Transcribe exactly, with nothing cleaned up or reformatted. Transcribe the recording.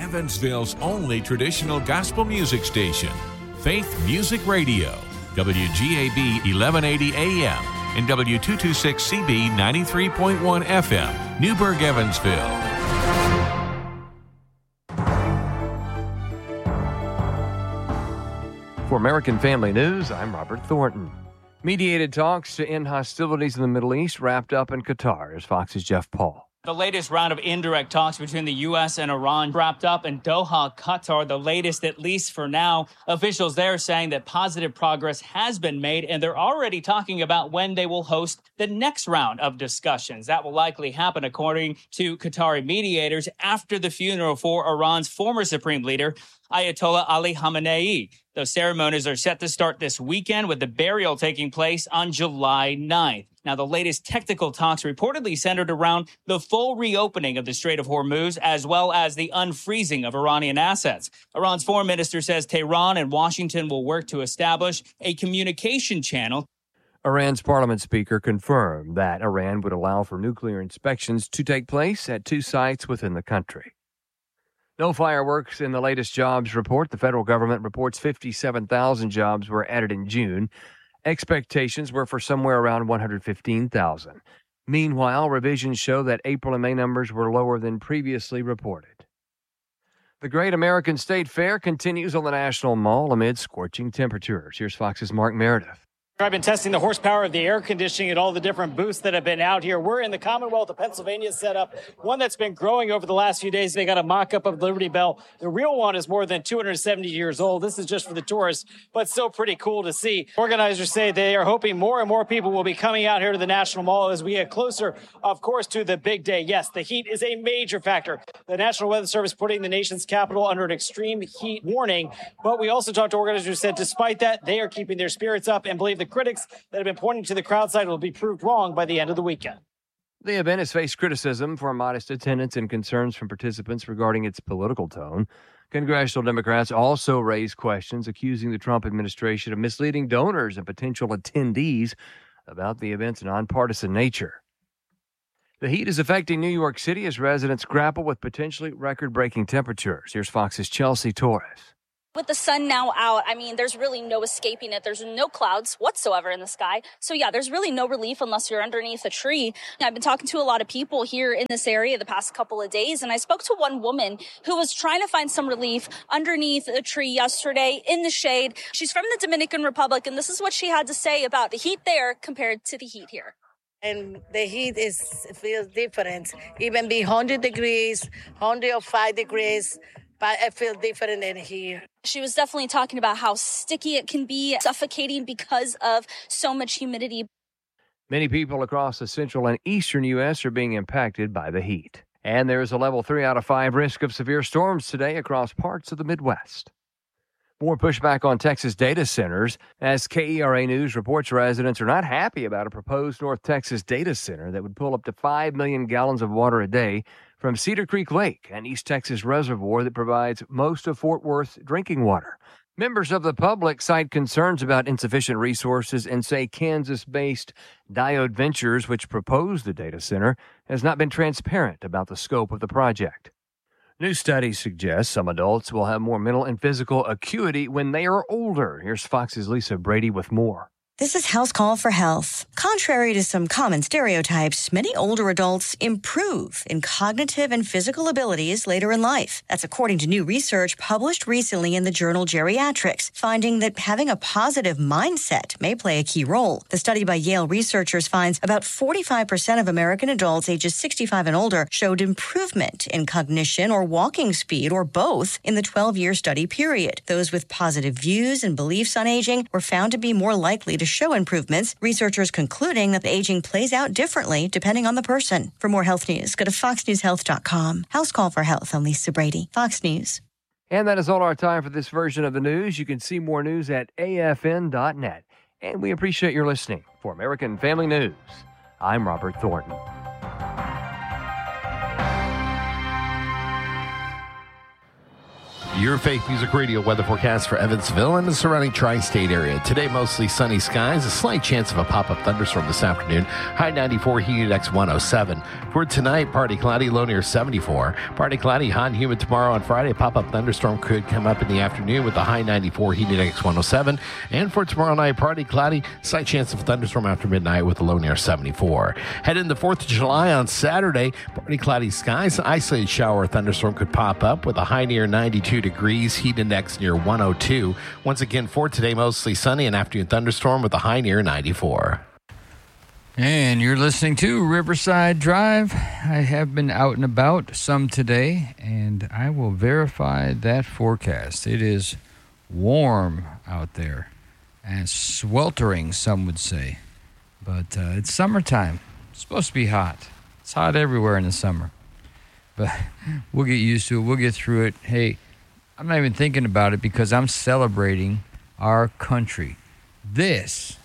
Evansville's only traditional gospel music station, Faith Music Radio, W G A B eleven eighty A M and W two twenty-six C B ninety-three point one F M, Newburgh, Evansville. For American Family News, I'm Robert Thornton. Mediated talks to end hostilities in the Middle East wrapped up in Qatar. Here's Fox's Jeff Paul. The latest round of indirect talks between the U S and Iran wrapped up in Doha, Qatar, the latest, at least for now. Officials there saying that positive progress has been made, and they're already talking about when they will host the next round of discussions. That will likely happen, according to Qatari mediators, after the funeral for Iran's former supreme leader, Ayatollah Ali Khamenei. Those ceremonies are set to start this weekend, with the burial taking place on July ninth. Now, the latest technical talks reportedly centered around the full reopening of the Strait of Hormuz, as well as the unfreezing of Iranian assets. Iran's foreign minister says Tehran and Washington will work to establish a communication channel. Iran's parliament speaker confirmed that Iran would allow for nuclear inspections to take place at two sites within the country. No fireworks in the latest jobs report. The federal government reports fifty-seven thousand jobs were added in June. Expectations were for somewhere around one hundred fifteen thousand. Meanwhile, revisions show that April and May numbers were lower than previously reported. The Great American State Fair continues on the National Mall amid scorching temperatures. Here's Fox's Mark Meredith. I've been testing the horsepower of the air conditioning at all the different booths that have been out here. We're in the Commonwealth of Pennsylvania setup, one that's been growing over the last few days. They got a mock-up of Liberty Bell. The real one is more than two hundred seventy years old. This is just for the tourists, but still pretty cool to see. Organizers say they are hoping more and more people will be coming out here to the National Mall as we get closer, of course, to the big day. Yes, the heat is a major factor. The National Weather Service putting the nation's capital under an extreme heat warning, but we also talked to organizers who said despite that, they are keeping their spirits up and believe the critics that have been pointing to the crowd side will be proved wrong by the end of the weekend. The event has faced criticism for modest attendance and concerns from participants regarding its political tone. Congressional Democrats also raised questions accusing the Trump administration of misleading donors and potential attendees about the event's nonpartisan nature. The heat is affecting New York City as residents grapple with potentially record-breaking temperatures. Here's Fox's Chelsea Torres. With the sun now out, I mean, there's really no escaping it. There's no clouds whatsoever in the sky. So, yeah, there's really no relief unless you're underneath a tree. I've been talking to a lot of people here in this area the past couple of days, and I spoke to one woman who was trying to find some relief underneath a tree yesterday in the shade. She's from the Dominican Republic, and this is what she had to say about the heat there compared to the heat here. And the heat is feels different. Even be one hundred degrees, one hundred five degrees, but I feel different in here. She was definitely talking about how sticky it can be, suffocating because of so much humidity. Many people across the central and eastern U S are being impacted by the heat. And there is a level three out of five risk of severe storms today across parts of the Midwest. More pushback on Texas data centers. As K E R A News reports, residents are not happy about a proposed North Texas data center that would pull up to five million gallons of water a day from Cedar Creek Lake, an East Texas reservoir that provides most of Fort Worth's drinking water. Members of the public cite concerns about insufficient resources and say Kansas-based Diode Ventures, which proposed the data center, has not been transparent about the scope of the project. New studies suggest some adults will have more mental and physical acuity when they are older. Here's Fox's Lisa Brady with more. This is House Call for Health. Contrary to some common stereotypes, many older adults improve in cognitive and physical abilities later in life. That's according to new research published recently in the journal Geriatrics, finding that having a positive mindset may play a key role. The study by Yale researchers finds about forty-five percent of American adults ages sixty-five and older showed improvement in cognition or walking speed or both in the twelve-year study period. Those with positive views and beliefs on aging were found to be more likely to show improvements, researchers concluding that the aging plays out differently depending on the person. For more health news, go to fox news health dot com. House Call for Health, I'm Lisa Brady, Fox News. And that is all our time for this version of the news. You can see more news at A F N dot net. And we appreciate your listening. For American Family News, I'm Robert Thornton. Your Faith Music Radio weather forecast for Evansville and the surrounding tri-state area. Today, mostly sunny skies, a slight chance of a pop-up thunderstorm this afternoon. High ninety-four, humid index one oh seven. For tonight, partly cloudy, low near seventy-four. Partly cloudy, hot and humid tomorrow on Friday. A pop-up thunderstorm could come up in the afternoon with a high ninety-four, humid index one oh seven. And for tomorrow night, partly cloudy, slight chance of a thunderstorm after midnight with a low near seventy-four. Head into the fourth of July on Saturday, partly cloudy skies, an isolated shower or thunderstorm could pop up with a high near ninety-two degrees, heat index near one oh two. Once again, for today, mostly sunny, an afternoon thunderstorm with a high near ninety-four. And you're listening to Riverside Drive. I have been out and about some today, and I will verify that forecast. It is warm out there, and sweltering, some would say. But uh, it's summertime. It's supposed to be hot. It's hot everywhere in the summer. But we'll get used to it. We'll get through it. Hey, I'm not even thinking about it because I'm celebrating our country. This